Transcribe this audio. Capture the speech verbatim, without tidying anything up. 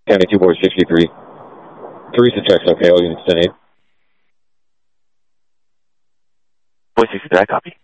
County two Board sixty-three. Teresa checks okay, all units ten eight. Boy sixty-three, I copy.